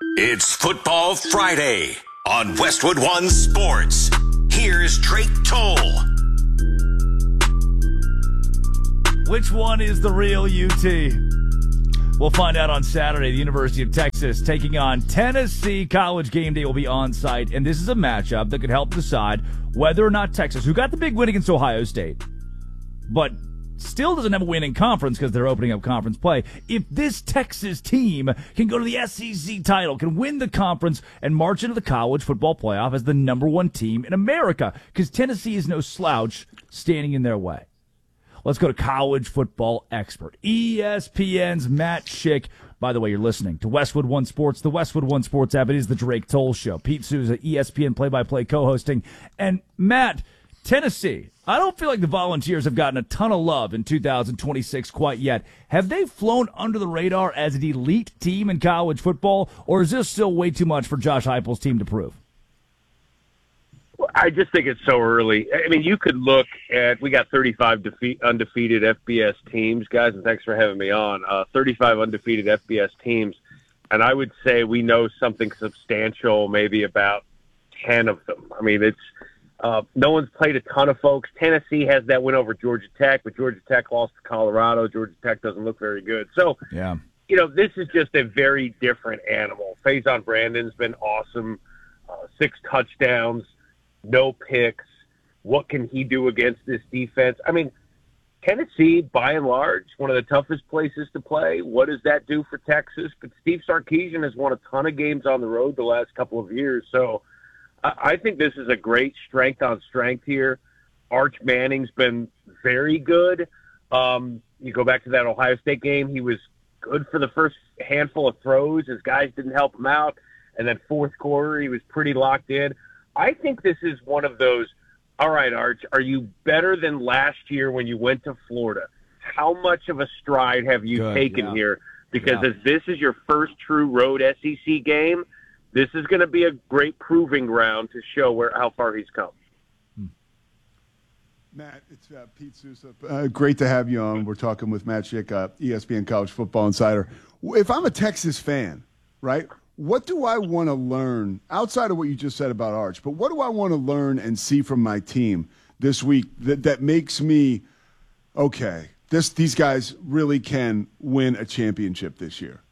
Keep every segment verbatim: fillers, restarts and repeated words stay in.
It's Football Friday on Westwood One Sports. Here's Drake Toll. Which one is the real U T? We'll find out on Saturday. The University of Texas taking on Tennessee. College game day will be on site, and this is a matchup that could help decide whether or not Texas, who got the big win against Ohio State, but still doesn't have a win in conference because they're opening up conference play. If this Texas team can go to the S E C title, can win the conference, and march into the college football playoff as the number one team in America, because Tennessee is no slouch standing in their way. Let's go to college football expert, E S P N's Matt Schick. By the way, you're listening to Westwood One Sports, the Westwood One Sports app. It is the Drake Toll Show. Pete Souza, E S P N play-by-play co-hosting. And Matt, Tennessee, I don't feel like the Volunteers have gotten a ton of love in two thousand twenty-six quite yet. Have they flown under the radar as an elite team in college football, or is this still way too much for Josh Heupel's team to prove? I just think it's so early. I mean, you could look at, we got thirty-five defeat, undefeated F B S teams, guys, and thanks for having me on. Uh, thirty-five undefeated F B S teams, and I would say we know something substantial maybe about ten of them. I mean, it's uh, no one's played a ton of folks. Tennessee has that win over Georgia Tech, but Georgia Tech lost to Colorado. Georgia Tech doesn't look very good. So, yeah. you know, this is just a very different animal. Faison Brandon's been awesome, uh, six touchdowns. No picks. What can he do against this defense? I mean, Tennessee, by and large, one of the toughest places to play. What does that do for Texas? But Steve Sarkisian has won a ton of games on the road the last couple of years. So I think this is a great strength on strength here. Arch Manning's been very good. Um, you go back to that Ohio State game, he was good for the first handful of throws. His guys didn't help him out. And then fourth quarter, he was pretty locked in. I think this is one of those, all right, Arch, are you better than last year when you went to Florida? How much of a stride have you Good, taken yeah. here? Because Yeah. if this is your first true road S E C game, this is going to be a great proving ground to show where how far he's come. Matt, it's uh, Pete Souza. Uh, great to have you on. We're talking with Matt Schick, uh, E S P N College Football Insider. If I'm a Texas fan, right, what do I want to learn outside of what you just said about Arch? But what do I want to learn and see from my team this week that, that makes me, okay, this these guys really can win a championship this year?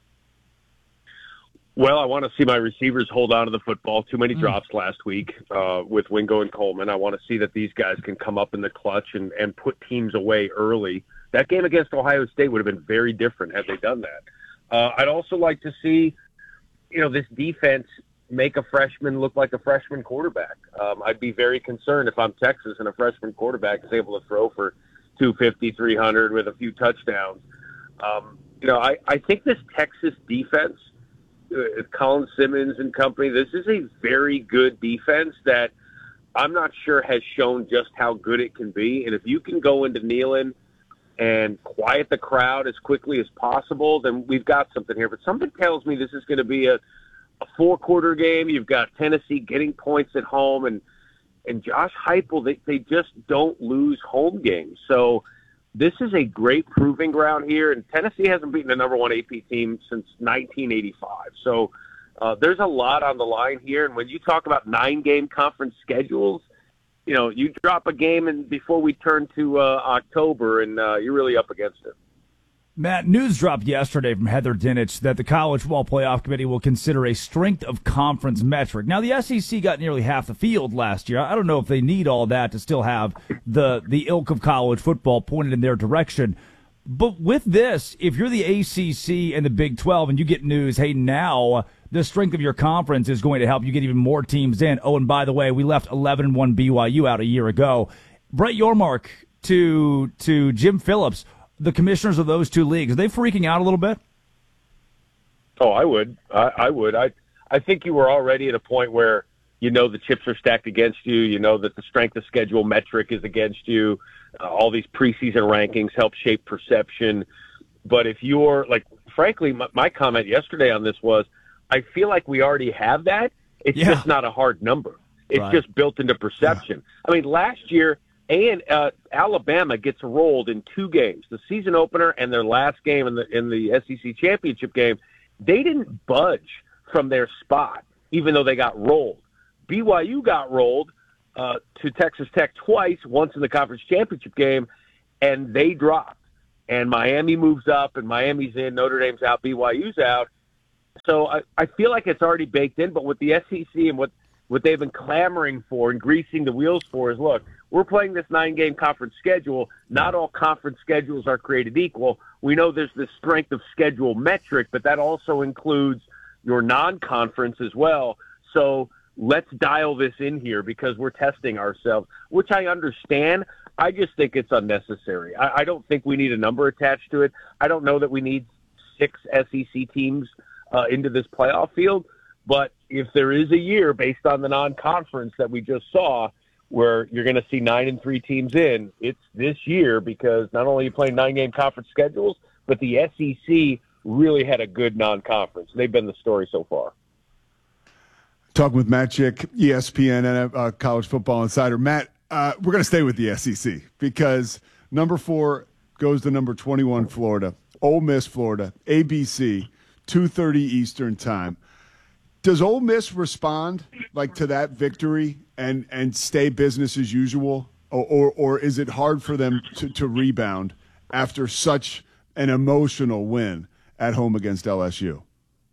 Well, I want to see my receivers hold on to the football. Too many drops last week uh, with Wingo and Coleman. I want to see that these guys can come up in the clutch and, and put teams away early. That game against Ohio State would have been very different had they done that. Uh, I'd also like to see, you know, this defense make a freshman look like a freshman quarterback. Um, I'd be very concerned if I'm Texas and a freshman quarterback is able to throw for two fifty, three hundred with a few touchdowns. Um, you know, I, I think this Texas defense, uh, Colin Simmons and company, this is a very good defense that I'm not sure has shown just how good it can be. And if you can go into Neyland and quiet the crowd as quickly as possible, then we've got something here. But something tells me this is going to be a, a four-quarter game. You've got Tennessee getting points at home, and and Josh Heupel, they, they just don't lose home games. So this is a great proving ground here, and Tennessee hasn't beaten the number one A P team since nineteen eighty-five. So uh, there's a lot on the line here, and when you talk about nine-game conference schedules, you know, you drop a game and before we turn to uh, October, and uh, you're really up against it. Matt, news dropped yesterday from Heather Dinich that the College Football Playoff Committee will consider a strength of conference metric. Now, the S E C got nearly half the field last year. I don't know if they need all that to still have the, the ilk of college football pointed in their direction. But with this, if you're the A C C and the Big twelve and you get news, hey, now the strength of your conference is going to help you get even more teams in. Oh, and by the way, we left eleven and one B Y U out a year ago. Brett Yormark to to Jim Phillips, the commissioners of those two leagues, are they freaking out a little bit? Oh, I would. I, I would. I I think you were already at a point where you know the chips are stacked against you. You know that the strength of schedule metric is against you. Uh, all these preseason rankings help shape perception. But if you're, like, frankly, my, my comment yesterday on this was, I feel like we already have that. It's Yeah. just not a hard number. It's Right. just built into perception. I mean, last year, and uh, Alabama gets rolled in two games, the season opener and their last game in the in the S E C championship game. They didn't budge from their spot, even though they got rolled. B Y U got rolled uh, to Texas Tech twice, once in the conference championship game, and they dropped. And Miami moves up, and Miami's in, Notre Dame's out, B Y U's out. So I, I feel like it's already baked in, but with the S E C and what, what they've been clamoring for and greasing the wheels for is, look, we're playing this nine-game conference schedule. Not all conference schedules are created equal. We know there's this strength of schedule metric, but that also includes your non-conference as well. So let's dial this in here because we're testing ourselves, which I understand. I just think it's unnecessary. I, I don't think we need a number attached to it. I don't know that we need six S E C teams uh, into this playoff field. But if there is a year based on the non-conference that we just saw where you're going to see nine and three teams in, it's this year because not only are you playing nine-game conference schedules, but the S E C really had a good non-conference. They've been the story so far. Talking with Matt Chick, E S P N and uh, College Football Insider. Matt, uh, we're going to stay with the S E C because number four goes to number twenty-one, Florida. Ole Miss, Florida, A B C, two thirty Eastern time. Does Ole Miss respond like to that victory and, and stay business as usual, or, or or is it hard for them to, to rebound after such an emotional win at home against L S U?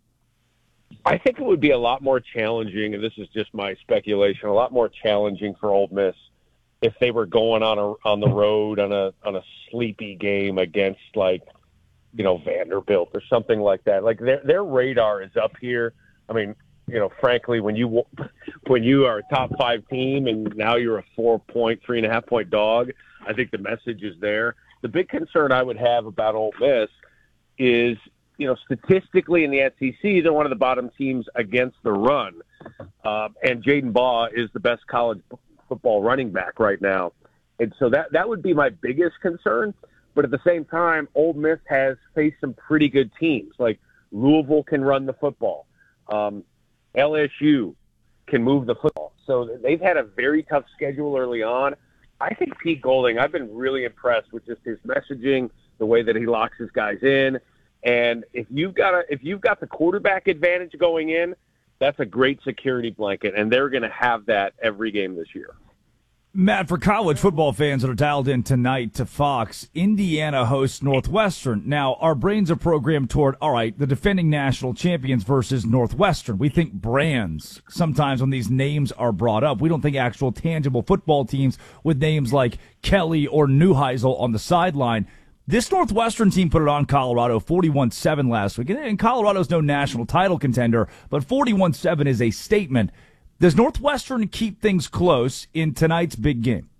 I think it would be a lot more challenging, and this is just my speculation, a lot more challenging for Ole Miss if they were going on a on the road on a on a sleepy game against, like, you know, Vanderbilt or something like that. Like their their radar is up here. I mean, you know, frankly, when you when you are a top five team and now you're a four point, three and a half point dog, I think the message is there. The big concern I would have about Ole Miss is, you know, statistically in the S E C, they're one of the bottom teams against the run, um, and Jaden Baugh is the best college football running back right now, and so that that would be my biggest concern. But at the same time, Ole Miss has faced some pretty good teams. Like Louisville can run the football. Um, L S U can move the football. So they've had a very tough schedule early on. I think Pete Golding, I've been really impressed with just his messaging, the way that he locks his guys in. And if you've got a, if you've got the quarterback advantage going in, that's a great security blanket, and they're going to have that every game this year. Matt, for college football fans that are dialed in tonight to Fox, Indiana hosts Northwestern. Now, our brains are programmed toward, all right, the defending national champions versus Northwestern. We think brands sometimes when these names are brought up. We don't think actual tangible football teams with names like Kelly or Neuheisel on the sideline. This Northwestern team put it on Colorado forty-one seven last week. And Colorado's no national title contender, but forty-one seven is a statement. Does Northwestern keep things close in tonight's big game?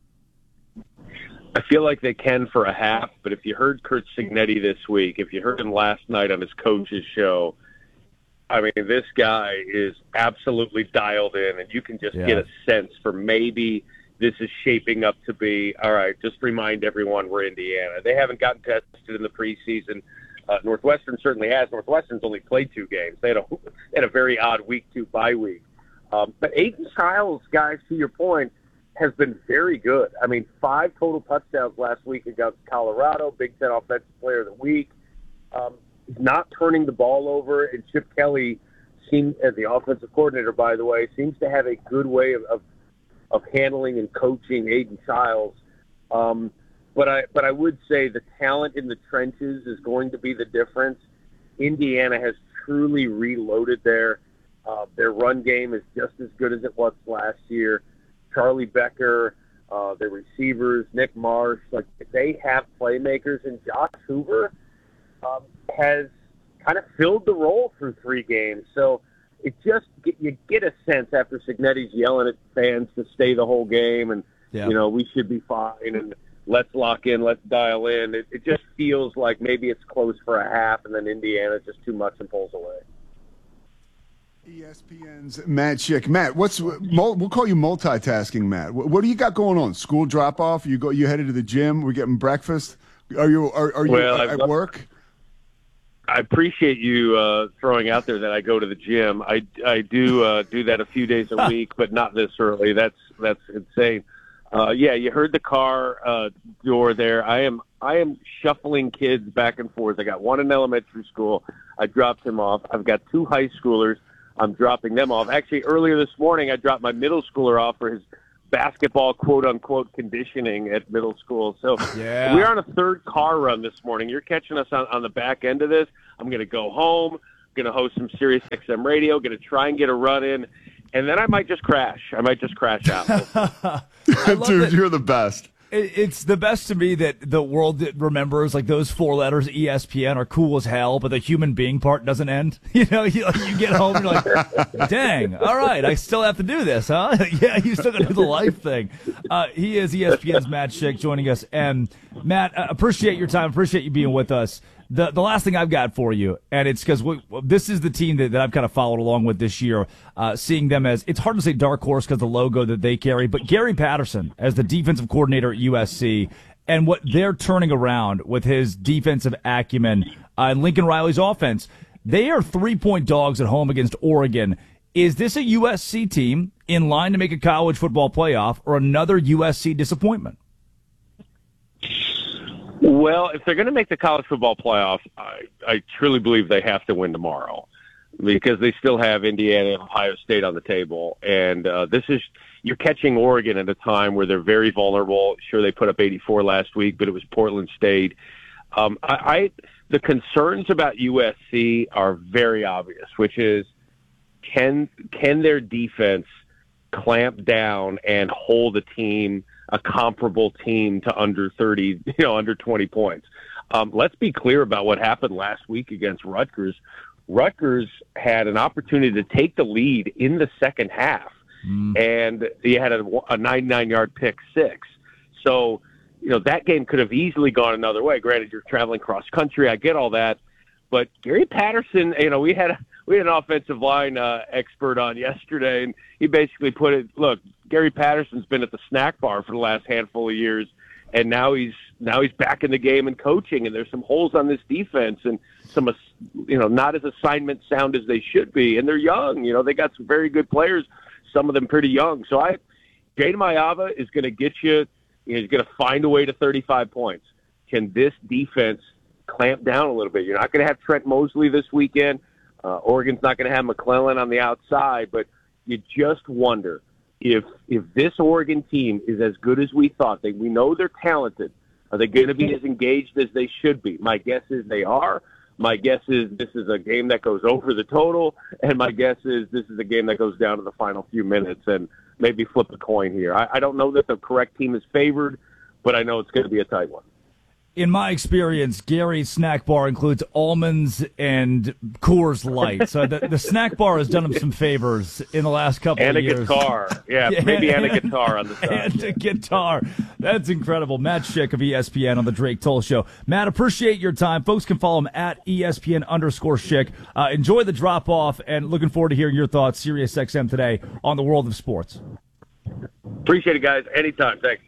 I feel like they can for a half, but if you heard Curt Cignetti this week, if you heard him last night on his coach's show, I mean, this guy is absolutely dialed in, and you can just yeah. get a sense for maybe this is shaping up to be, all right, just remind everyone we're Indiana. They haven't gotten tested in the preseason. Uh, Northwestern certainly has. Northwestern's only played two games. They had a, they had a very odd week two bye week. Um, but Aiden Childs, guys, to your point, has been very good. I mean, five total touchdowns last week against Colorado, Big Ten Offensive Player of the Week. Um, he's not turning the ball over, and Chip Kelly, seems, as the offensive coordinator, by the way, seems to have a good way of of, of handling and coaching Aiden Childs. Um, but I but I would say the talent in the trenches is going to be the difference. Indiana has truly reloaded there. Uh, their run game is just as good as it was last year. Charlie Becker, uh, their receivers, Nick Marsh, like they have playmakers, and Josh Hoover um, has kind of filled the role through three games. So it just you get a sense after Cignetti's yelling at fans to stay the whole game, and yeah. you know we should be fine, and let's lock in, let's dial in. It, it just feels like maybe it's close for a half, and then Indiana's just too much and pulls away. E S P N's Matt Chick. Matt, what's we'll call you multitasking, Matt. What do you got going on? School drop off? You go? You headed to the gym? We're getting breakfast. Are you? Are, are you well, at love, work? I appreciate you uh, throwing out there that I go to the gym. I, I do uh, do that a few days a week, but not this early. That's that's insane. Uh, yeah, you heard the car uh, door there. I am I am shuffling kids back and forth. I got one in elementary school. I dropped him off. I've got two high schoolers. I'm dropping them off. Actually, earlier this morning, I dropped my middle schooler off for his basketball quote-unquote conditioning at middle school. So yeah. We're on a third car run this morning. You're catching us on, on the back end of this. I'm going to go home, going to host some Sirius X M radio, going to try and get a run in, and then I might just crash. I might just crash out. Dude, that. You're the best. It's the best to me that the world remembers, like, those four letters, E S P N, are cool as hell, but the human being part doesn't end. You know, you, you get home and you're like, dang, all right, I still have to do this, huh? Yeah, you still got to do the life thing. Uh, he is E S P N's Matt Schick joining us. And, Matt, uh, appreciate your time, appreciate you being with us. The the last thing I've got for you, and it's because this is the team that, that I've kind of followed along with this year, uh, seeing them as, it's hard to say dark horse because the logo that they carry, but Gary Patterson as the defensive coordinator at U S C and what they're turning around with his defensive acumen uh, and Lincoln Riley's offense, they are three-point dogs at home against Oregon. Is this a U S C team in line to make a college football playoff or another U S C disappointment? Well, if they're going to make the college football playoff, I, I truly believe they have to win tomorrow because they still have Indiana and Ohio State on the table. And uh, this is you're catching Oregon at a time where they're very vulnerable. Sure, they put up eighty-four last week, but it was Portland State. Um, I, I the concerns about U S C are very obvious, which is can can their defense clamp down and hold a team, a comparable team to under thirty, you know, under twenty points. Um, let's be clear about what happened last week against Rutgers. Rutgers had an opportunity to take the lead in the second half, mm. and he had a, a ninety-nine-yard pick six. So, you know, that game could have easily gone another way. Granted, you're traveling cross country. I get all that. But Gary Patterson, you know, we had a, we had an offensive line uh, expert on yesterday, and he basically put it, look, Gary Patterson's been at the snack bar for the last handful of years, and now he's now he's back in the game and coaching, and there's some holes on this defense and some, you know, not as assignment sound as they should be, and they're young. You know, they got some very good players, some of them pretty young. So I, Jada Maiava is going to get you, you know, he's going to find a way to thirty-five points. Can this defense clamp down a little bit? You're not going to have Trent Mosley this weekend. Uh, Oregon's not going to have McClellan on the outside, but you just wonder if if this Oregon team is as good as we thought. They, we know they're talented. Are they going to be as engaged as they should be? My guess is they are. My guess is this is a game that goes over the total, and my guess is this is a game that goes down to the final few minutes and maybe flip a coin here. I, I don't know that the correct team is favored, but I know it's going to be a tight one. In my experience, Gary's snack bar includes almonds and Coors Light. So the, the snack bar has done him some favors in the last couple and of years. And a guitar. Yeah, yeah, maybe and a guitar on the side. And a guitar. That's incredible. Matt Schick of E S P N on the Drake Toll Show. Matt, appreciate your time. Folks can follow him at E S P N underscore Schick. Uh, enjoy the drop-off, and looking forward to hearing your thoughts, Sirius X M today, on the world of sports. Appreciate it, guys. Anytime. Thanks.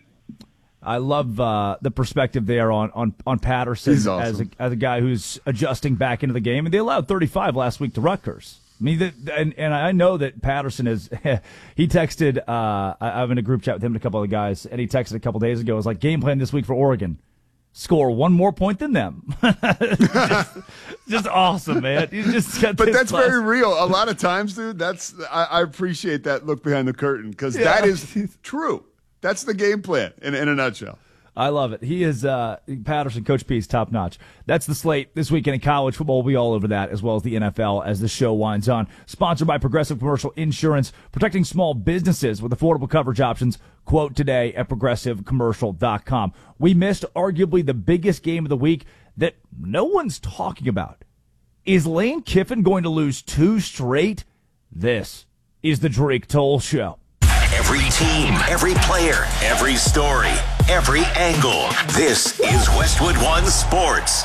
I love uh, the perspective there on on, on Patterson He's awesome. as, a, as a guy who's adjusting back into the game. And they allowed thirty-five last week to Rutgers. I mean, the, and, and I know that Patterson is – he texted uh, – I'm in a group chat with him and a couple of guys, and he texted a couple days ago. It was like, game plan this week for Oregon. Score one more point than them. just, just awesome, man. You just got but that's class. very real. A lot of times, dude, that's I, I appreciate that look behind the curtain because Yeah. that is true. That's the game plan in, in a nutshell. I love it. He is uh, Patterson, Coach P is top notch. That's the slate this weekend in college football. We'll be all over that, as well as the N F L as the show winds on. Sponsored by Progressive Commercial Insurance, protecting small businesses with affordable coverage options. Quote today at progressive commercial dot com. We missed arguably the biggest game of the week that no one's talking about. Is Lane Kiffin going to lose two straight? This is the Drake Toll Show. Every team, every player, every story, every angle. This is Westwood One Sports.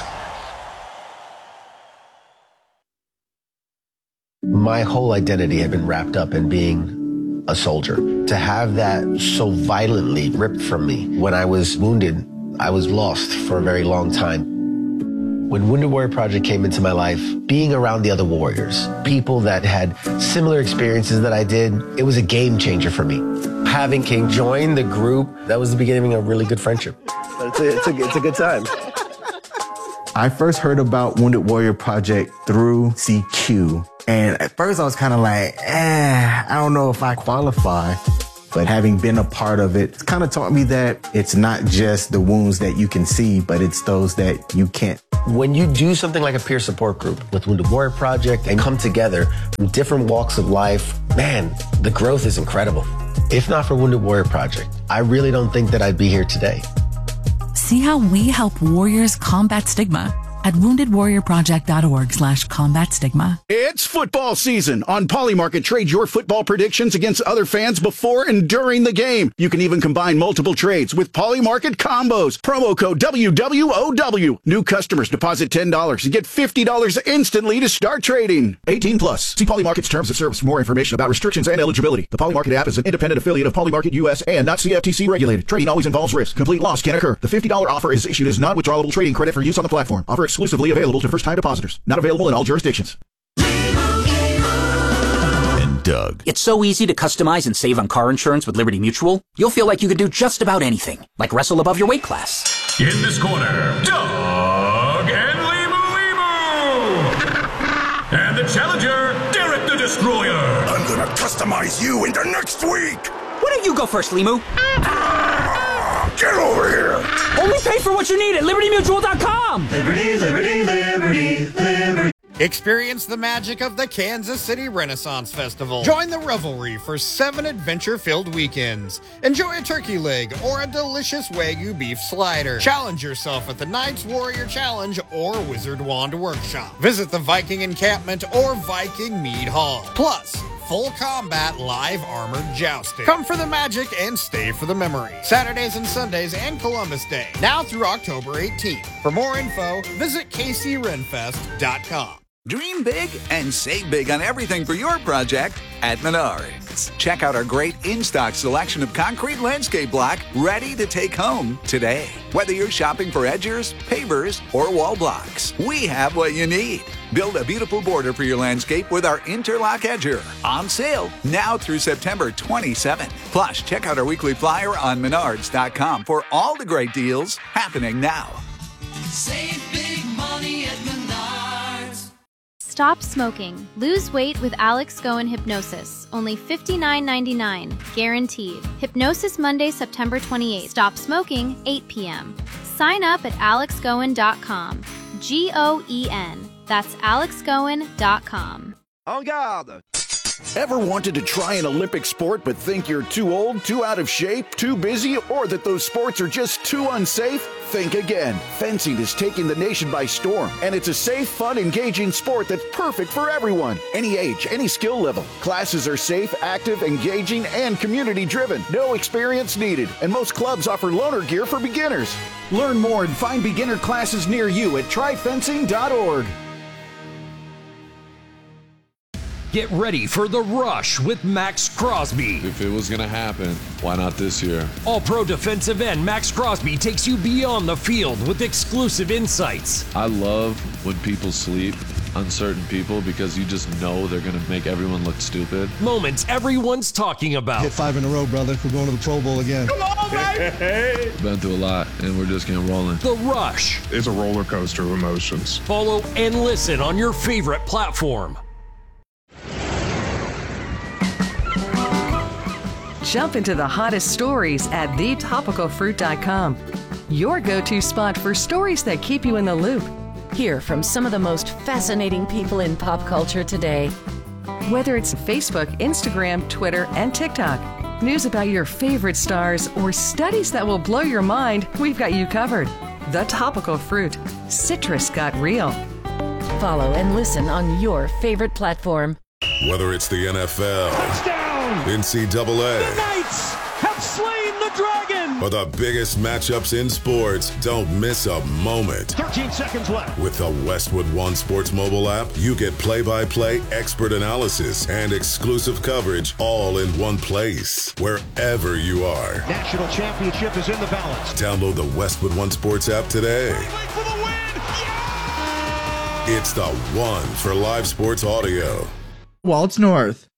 My whole identity had been wrapped up in being a soldier. To have that so violently ripped from me when I was wounded, I was lost for a very long time. When Wounded Warrior Project came into my life, being around the other warriors, people that had similar experiences that I did, it was a game changer for me. Having King join the group, that was the beginning of a really good friendship. But it's a, it's a, it's a good time. I first heard about Wounded Warrior Project through C Q. And at first I was kind of like, eh, I don't know if I qualify. But having been a part of it, it's kind of taught me that it's not just the wounds that you can see, but it's those that you can't. When you do something like a peer support group with Wounded Warrior Project and come together from different walks of life, man, the growth is incredible. If not for Wounded Warrior Project, I really don't think that I'd be here today. See how we help warriors combat stigma at woundedwarriorproject.org slash combat stigma. It's football season. On Polymarket, trade your football predictions against other fans before and during the game. You can even combine multiple trades with Polymarket combos. Promo code W W O W. New customers deposit ten dollars and get fifty dollars instantly to start trading. eighteen plus. See Polymarket's terms of service for more information about restrictions and eligibility. The Polymarket app is an independent affiliate of Polymarket U S and not C F T C regulated. Trading always involves risk. Complete loss can occur. The fifty dollars offer is issued as non-withdrawable trading credit for use on the platform. Offer exclusively available to first-time depositors. Not available in all jurisdictions. And Doug. It's so easy to customize and save on car insurance with Liberty Mutual. You'll feel like you could do just about anything, like wrestle above your weight class. In this corner, Doug and Limu Limu. And the challenger, Derek the Destroyer. I'm gonna customize you into next week. Why don't you go first, Limu? Get over here. Only pay for what you need at liberty mutual dot com. Liberty, liberty, liberty, liberty. Experience the magic of the Kansas City Renaissance Festival. Join the revelry for seven adventure-filled weekends. Enjoy a turkey leg or a delicious Wagyu beef slider. Challenge yourself at the Knights Warrior Challenge or Wizard Wand Workshop. Visit the Viking Encampment or Viking Mead Hall. Plus, full combat live armored jousting. Come for the magic and stay for the memory. Saturdays and Sundays and Columbus Day. Now through October eighteenth. For more info, visit K C Renfest dot com. Dream big and save big on everything for your project at Menards. Check out our great in-stock selection of concrete landscape block ready to take home today. Whether you're shopping for edgers, pavers, or wall blocks, we have what you need. Build a beautiful border for your landscape with our Interlock Edger. On sale now through September twenty-seventh. Plus, check out our weekly flyer on Menards dot com for all the great deals happening now. Save big money at Menards. Stop smoking. Lose weight with Alex Goen Hypnosis. Only fifty-nine ninety-nine. Guaranteed. Hypnosis Monday, September twenty-eighth. Stop smoking, eight p.m. Sign up at alex goen dot com. G O E N. That's alex goen dot com. En garde! Ever wanted to try an Olympic sport but think you're too old, too out of shape, too busy, or that those sports are just too unsafe? Think again. Fencing is taking the nation by storm, and it's a safe, fun, engaging sport that's perfect for everyone. Any age, any skill level. Classes are safe, active, engaging, and community-driven. No experience needed, and most clubs offer loaner gear for beginners. Learn more and find beginner classes near you at try fencing dot org. Get ready for the rush with Max Crosby. If it was going to happen, why not this year? All-pro defensive end Max Crosby takes you beyond the field with exclusive insights. I love when people sleep on certain people because you just know they're going to make everyone look stupid. Moments everyone's talking about. Hit five in a row, brother. We're going to the Pro Bowl again. Come on, baby! Been through a lot, and we're just getting rolling. The Rush. It's a roller coaster of emotions. Follow and listen on your favorite platform. Jump into the hottest stories at the topical fruit dot com. Your go-to spot for stories that keep you in the loop. Hear from some of the most fascinating people in pop culture today. Whether it's Facebook, Instagram, Twitter, and TikTok, news about your favorite stars, or studies that will blow your mind, we've got you covered. The Topical Fruit. Citrus got real. Follow and listen on your favorite platform. Whether it's the N F L, touchdown, N C double A, the Knights have slain the dragon, or the biggest matchups in sports, don't miss a moment. thirteen seconds left. With the Westwood One Sports mobile app, you get play-by-play expert analysis and exclusive coverage all in one place, wherever you are. National championship is in the balance. Download the Westwood One Sports app today. For the win. Yeah! It's the one for live sports audio. Waltz North.